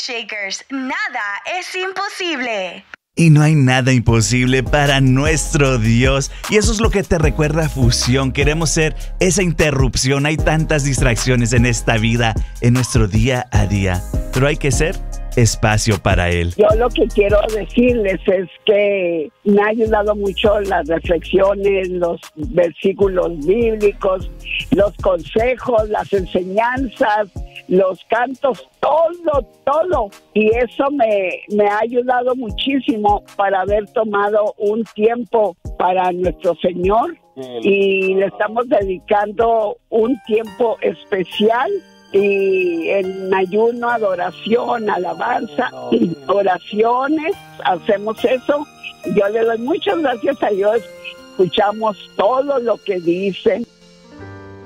Shakers, nada es imposible. Y no hay nada imposible para nuestro Dios. Y eso es lo que te recuerda Fusión. Queremos ser esa interrupción. Hay tantas distracciones en esta vida, en nuestro día a día. Pero hay que ser espacio para Él. Yo lo que quiero decirles es que me ha ayudado mucho las reflexiones, los versículos bíblicos, los consejos, las enseñanzas, los cantos, todo. Y eso me ha ayudado muchísimo para haber tomado un tiempo para nuestro Señor. Y le estamos dedicando un tiempo especial y en ayuno, adoración, alabanza, oraciones, hacemos eso. Yo le doy muchas gracias a Dios. Escuchamos todo lo que dicen